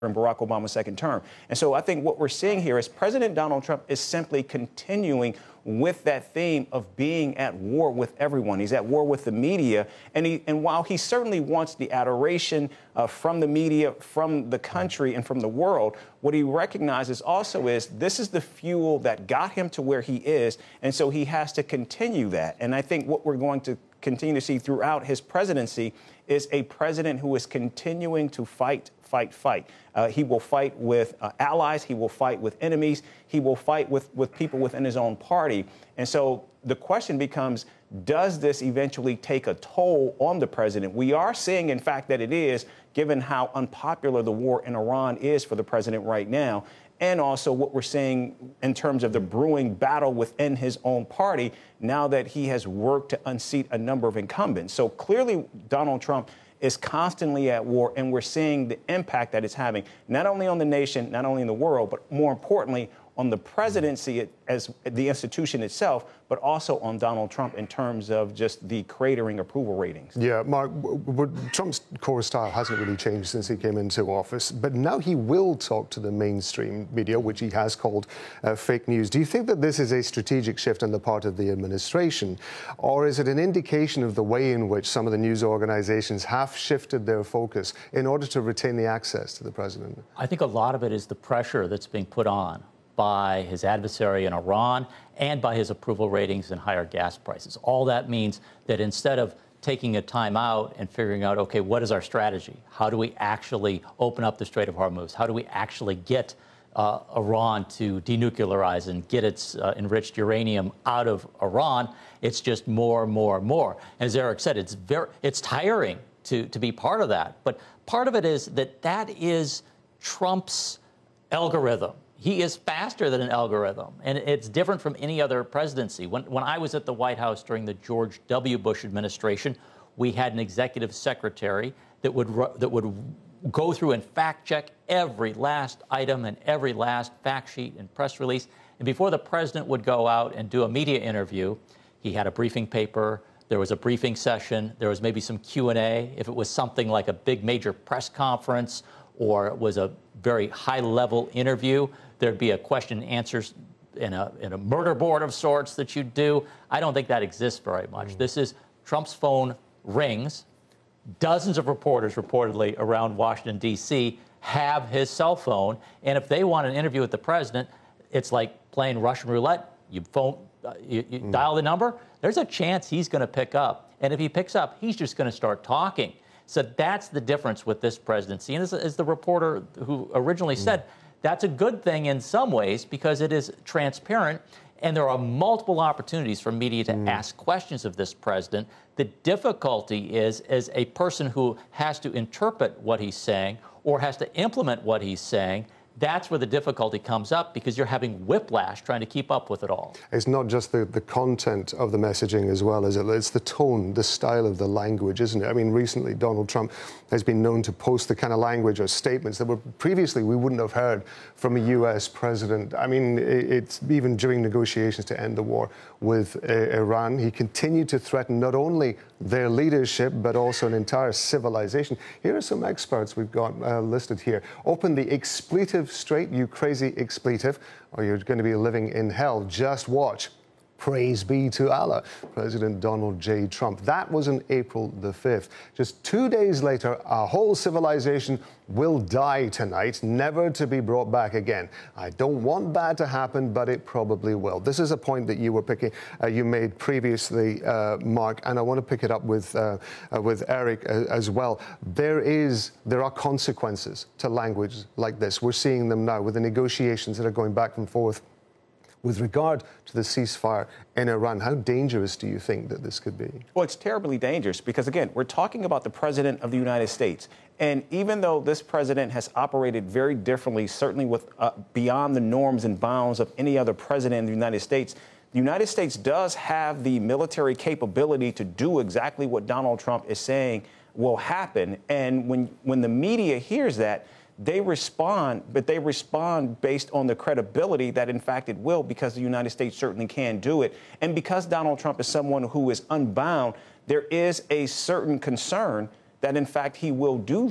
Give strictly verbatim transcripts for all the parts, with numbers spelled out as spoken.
in Barack Obama's second term. And so I think what we're seeing here is President Donald Trump is simply continuing with that theme of being at war with everyone. He's at war with the media. And, he, and while he certainly wants the adoration uh, from the media, from the country, and from the world, what he recognizes also is this is the fuel that got him to where he is. And so he has to continue that. And I think what we're going to continue to see throughout his presidency is a president who is continuing to fight, fight, fight. Uh, he will fight with uh, allies. He will fight with enemies. He will fight with, with people within his own party. And so the question becomes, does this eventually take a toll on the president? We are seeing, in fact, that it is, given how unpopular the war in Iran is for the president right now, and also what we're seeing in terms of the brewing battle within his own party now that he has worked to unseat a number of incumbents. So clearly, Donald Trump is constantly at war, and we're seeing the impact that it's having, not only on the nation, not only in the world, but more importantly, on the presidency as the institution itself, but also on Donald Trump in terms of just the cratering approval ratings. Yeah, Mark, Trump's core style hasn't really changed since he came into office, but now he will talk to the mainstream media, which he has called uh, fake news. Do you think that this is a strategic shift on the part of the administration, or is it an indication of the way in which some of the news organizations have shifted their focus in order to retain the access to the president? I think a lot of it is the pressure that's being put on by his adversary in Iran and by his approval ratings and higher gas prices. All that means that instead of taking a time out and figuring out, okay, what is our strategy? How do we actually open up the Strait of Hormuz? How do we actually get uh, Iran to denuclearize and get its uh, enriched uranium out of Iran? It's just more, more, more. And as Eric said, it's very, it's tiring to, to be part of that. But part of it is that that is Trump's algorithm. He is faster than an algorithm, and it's different from any other presidency. When, when I was at the White House during the George W. Bush administration, we had an executive secretary that would that would go through and fact-check every last item and every last fact sheet and press release. And before the president would go out and do a media interview, he had a briefing paper, there was a briefing session, there was maybe some Q and A. If it was something like a big major press conference or it was a very high-level interview, there'd be a question and answers in a, in a murder board of sorts that you do. I don't think that exists very much. Mm. This is Trump's phone rings. Dozens of reporters reportedly around Washington, D C have his cell phone. And if they want an interview with the president, it's like playing Russian roulette. You phone, uh, you, you mm. dial the number. There's a chance he's going to pick up. And if he picks up, he's just going to start talking. So that's the difference with this presidency. And as, as the reporter who originally mm. said, that's a good thing in some ways because it is transparent and there are multiple opportunities for media to mm. ask questions of this president. The difficulty is, as a person who has to interpret what he's saying or has to implement what he's saying, that's where the difficulty comes up because you're having whiplash trying to keep up with it all. It's not just the, the content of the messaging as well, is it? It's the tone, the style of the language, isn't it? I mean, recently Donald Trump has been known to post the kind of language or statements that were previously we wouldn't have heard from a U S president. I mean, it's even during negotiations to end the war with uh, Iran, he continued to threaten not only their leadership, but also an entire civilization. Here are some experts we've got uh, listed here. Open the expletive straight, you crazy expletive, or you're going to be living in hell. Just watch. Praise be to Allah, President Donald J. Trump. That was on April the fifth. Just two days later, our whole civilization will die tonight, never to be brought back again. I don't want that to happen, but it probably will. This is a point that you were picking, uh, you made previously, uh, Mark, and I want to pick it up with uh, uh, with Eric uh, as well. There is, there are consequences to language like this. We're seeing them now with the negotiations that are going back and forth. With regard to the ceasefire in Iran, how dangerous do you think that this could be? Well, it's terribly dangerous because, again, we're talking about the president of the United States. And even though this president has operated very differently, certainly with uh, beyond the norms and bounds of any other president in the United States, the United States does have the military capability to do exactly what Donald Trump is saying will happen. And when, when the media hears that, they respond, but they respond based on the credibility that, in fact, it will, because the United States certainly can do it. And because Donald Trump is someone who is unbound, there is a certain concern that, in fact, he will do that.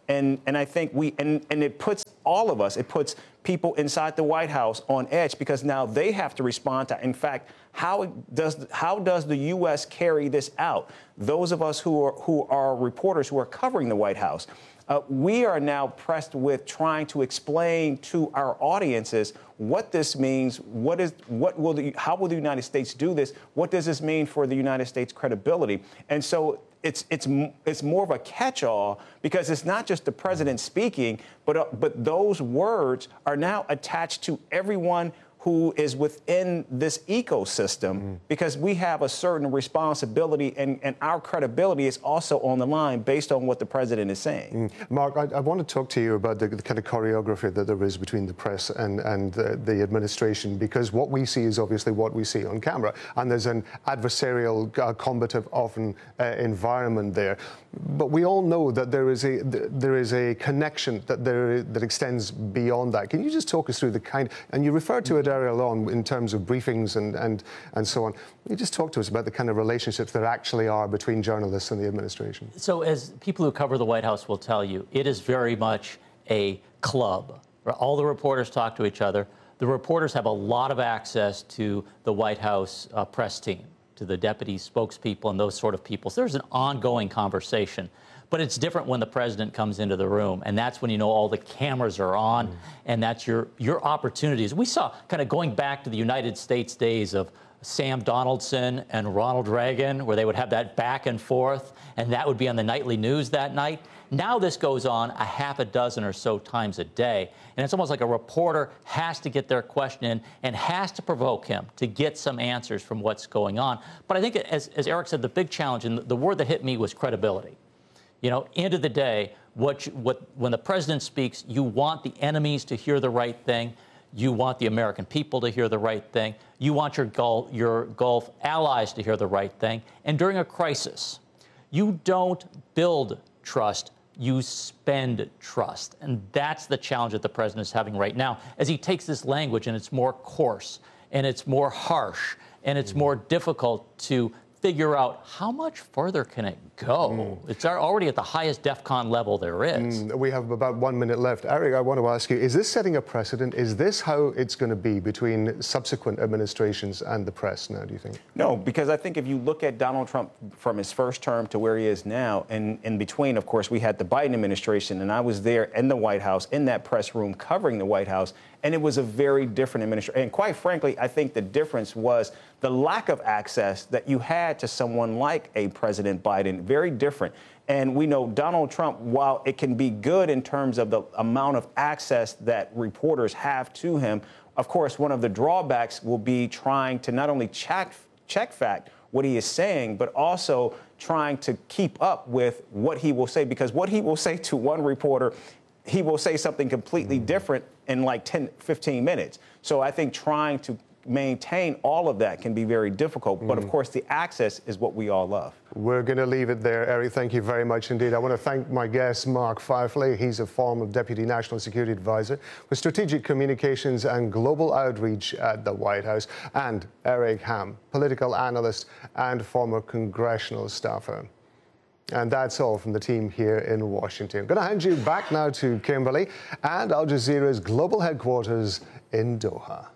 And and I think we and, and it puts all of us, it puts people inside the White House on edge because now they have to respond to, in fact, how does how does the U S carry this out? Those of us who are who are reporters who are covering the White House, uh, we are now pressed with trying to explain to our audiences what this means. What is what will the how will the United States do this? What does this mean for the United States credibility? And so It's it's it's more of a catch-all because it's not just the president speaking, but uh, but those words are now attached to everyone who is within this ecosystem mm. because we have a certain responsibility and, and our credibility is also on the line based on what the president is saying. Mm. Mark, I, I want to talk to you about the, the kind of choreography that there is between the press and, and the, the administration, because what we see is obviously what we see on camera, and there's an adversarial, uh, combative, often uh, environment there. But we all know that there is a there is a connection that there that extends beyond that. Can you just talk us through the kind, and you referred to it earlier on in terms of briefings and, and, and so on. Can you just talk to us about the kind of relationships that actually are between journalists and the administration? So as people who cover the White House will tell you, it is very much a club. All the reporters talk to each other. The reporters have a lot of access to the White House uh, press team, to the deputy spokespeople and those sort of people. So there's an ongoing conversation. But it's different when the president comes into the room, and that's when you know all the cameras are on, mm. and that's your your opportunities. We saw kind of going back to the United States days of Sam Donaldson and Ronald Reagan, where they would have that back and forth, and that would be on the nightly news that night. Now this goes on a half a dozen or so times a day, and it's almost like a reporter has to get their question in and has to provoke him to get some answers from what's going on. But I think, as, as Eric said, the big challenge, and the word that hit me was credibility. You know, end of the day, what, you, what when the president speaks, you want the enemies to hear the right thing. You want the American people to hear the right thing. You want your Gulf, your Gulf allies to hear the right thing. And during a crisis, you don't build trust, you spend trust. And that's the challenge that the president is having right now as he takes this language and it's more coarse and it's more harsh and it's more difficult to figure out how much further can it go. Mm. It's already at the highest DEFCON level there is. Mm, we have about one minute left. Eric, I want to ask you, is this setting a precedent? Is this how it's going to be between subsequent administrations and the press now, do you think? No, because I think if you look at Donald Trump from his first term to where he is now, and in between, of course, we had the Biden administration, and I was there in the White House, in that press room covering the White House, and it was a very different administration. And quite frankly, I think the difference was the lack of access that you had to someone like a President Biden, very different. And we know Donald Trump, while it can be good in terms of the amount of access that reporters have to him, of course, one of the drawbacks will be trying to not only check, check fact what he is saying, but also trying to keep up with what he will say, because what he will say to one reporter, he will say something completely different in like ten, fifteen minutes. So I think trying to maintain all of that can be very difficult. Mm. But of course, the access is what we all love. We're going to leave it there. Eric, thank you very much indeed. I want to thank my guest, Mark Firefly. He's a former Deputy National Security Advisor with Strategic Communications and Global Outreach at the White House, and Eric Ham, political analyst and former congressional staffer. And that's all from the team here in Washington. I'm going to hand you back now to Kimberly and Al Jazeera's global headquarters in Doha.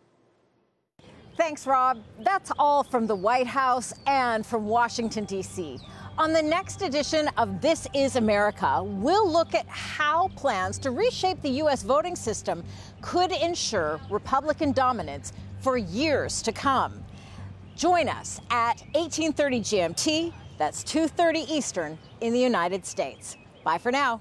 Thanks, Rob. That's all from the White House and from Washington, D C. On the next edition of This Is America, we'll look at how plans to reshape the U S voting system could ensure Republican dominance for years to come. Join us at eighteen thirty G M T. That's two thirty Eastern in the United States. Bye for now.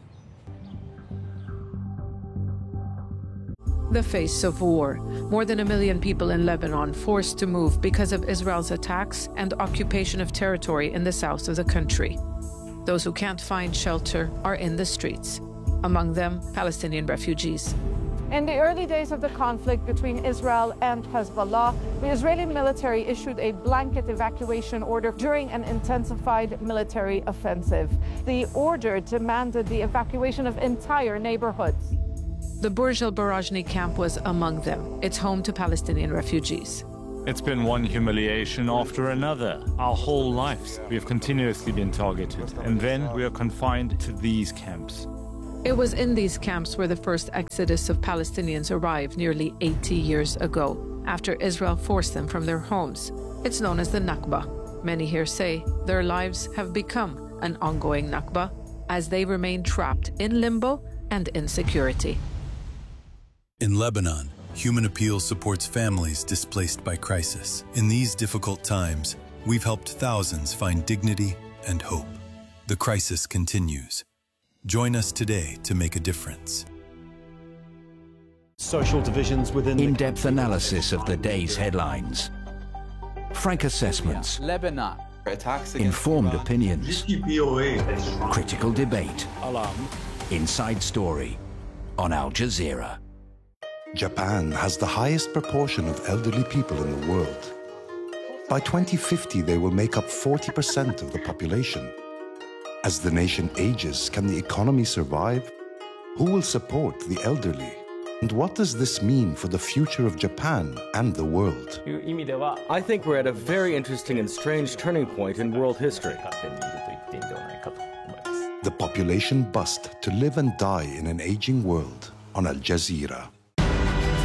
The face of war. More than a million people in Lebanon forced to move because of Israel's attacks and occupation of territory in the south of the country. Those who can't find shelter are in the streets, among them Palestinian refugees. In the early days of the conflict between Israel and Hezbollah, the Israeli military issued a blanket evacuation order during an intensified military offensive. The order demanded the evacuation of entire neighborhoods. The Burj al Barajni camp was among them. It's home to Palestinian refugees. It's been one humiliation after another. Our whole lives, we have continuously been targeted, and then we are confined to these camps. It was in these camps where the first exodus of Palestinians arrived nearly eighty years ago, after Israel forced them from their homes. It's known as the Nakba. Many here say their lives have become an ongoing Nakba as they remain trapped in limbo and insecurity. In Lebanon, Human Appeal supports families displaced by crisis. In these difficult times, we've helped thousands find dignity and hope. The crisis continues. Join us today to make a difference. Social divisions within in-depth analysis of the day's headlines. Frank assessments. Lebanon. Informed opinions. Critical debate. Inside Story on Al Jazeera. Japan has the highest proportion of elderly people in the world. By twenty fifty, they will make up forty percent of the population. As the nation ages, can the economy survive? Who will support the elderly? And what does this mean for the future of Japan and the world? I think we're at a very interesting and strange turning point in world history. The population bust to live and die in an aging world on Al Jazeera.